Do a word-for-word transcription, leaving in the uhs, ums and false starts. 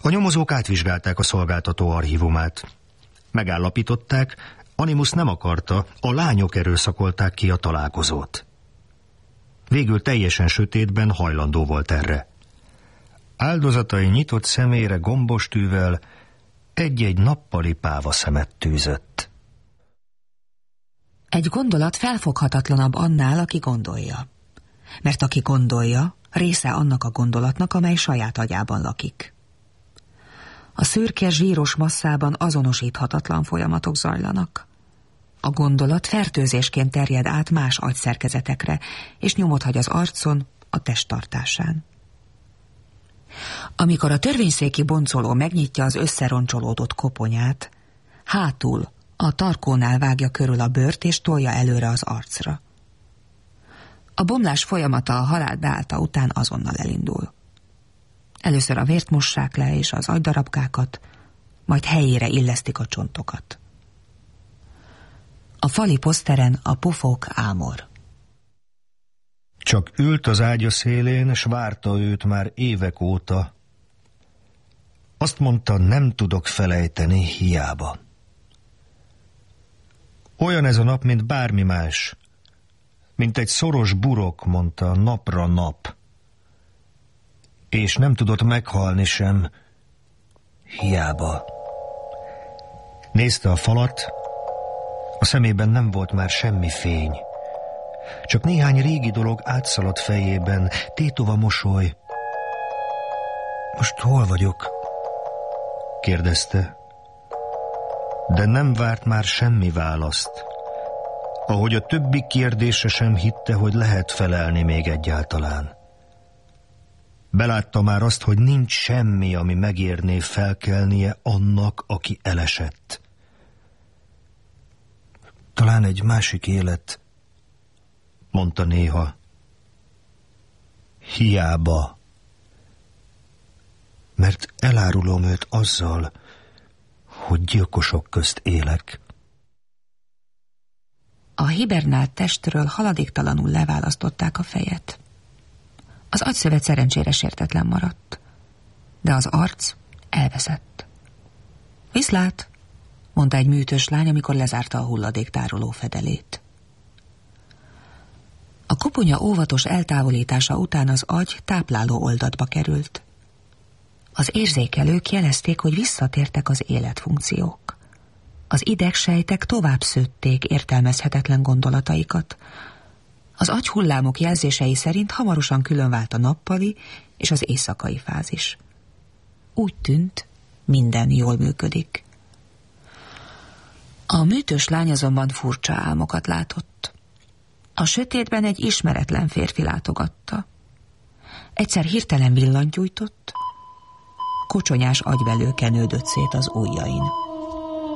A nyomozók átvizsgálták a szolgáltató archívumát. Megállapították, Animus nem akarta, a lányok erőszakolták ki a találkozót. Végül teljesen sötétben hajlandó volt erre. Áldozatai nyitott szemére gombostűvel egy-egy nappali pávaszemet tűzött. Egy gondolat felfoghatatlanabb annál, aki gondolja. Mert aki gondolja, része annak a gondolatnak, amely saját agyában lakik. A szürke, zsíros masszában azonosíthatatlan folyamatok zajlanak. A gondolat fertőzésként terjed át más agyszerkezetekre, és nyomot hagy az arcon, a testtartásán. Amikor a törvényszéki boncoló megnyitja az összeroncsolódott koponyát, hátul, a tarkónál vágja körül a bőrt és tolja előre az arcra. A bomlás folyamata a halál beállta után azonnal elindul. Először a vért mossák le és az agydarabkákat, majd helyére illesztik a csontokat. A fali poszteren a pufók ámor. Csak ült az ágya szélén, s várta őt már évek óta. Azt mondta, nem tudok felejteni, hiába. Olyan ez a nap, mint bármi más. Mint egy szoros burok, mondta, napra nap. És nem tudott meghalni sem, hiába. Nézte a falat, a szemében nem volt már semmi fény. Csak néhány régi dolog átszaladt fejében, tétova mosoly. Most hol vagyok? Kérdezte. De nem várt már semmi választ. Ahogy a többi kérdése sem hitte, hogy lehet felelni még egyáltalán. Belátta már azt, hogy nincs semmi, ami megérné felkelnie annak, aki elesett. Talán egy másik élet, mondta néha. Hiába. Mert elárulom őt azzal, hogy gyilkosok közt élek. A hibernált testről haladéktalanul leválasztották a fejet. Az agyszövet szerencsére sértetlen maradt, de az arc elveszett. Viszlát, mondta egy műtös lány, amikor lezárta a hulladéktároló fedelét. A koponya óvatos eltávolítása után az agy tápláló oldatba került. Az érzékelők jelezték, hogy visszatértek az életfunkciók. Az idegsejtek tovább szőtték értelmezhetetlen gondolataikat. Az agyhullámok jelzései szerint hamarosan különvált a nappali és az éjszakai fázis. Úgy tűnt, minden jól működik. A műtös lány azonban furcsa álmokat látott. A sötétben egy ismeretlen férfi látogatta. Egyszer hirtelen villanyt gyújtott, kocsonyás agyvelő kenődött szét az ujjain.